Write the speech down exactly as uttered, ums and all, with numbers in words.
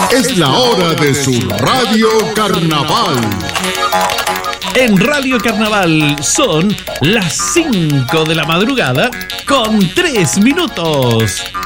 Es la hora de su Radio Carnaval. En Radio Carnaval son las cinco de la madrugada con tres minutos.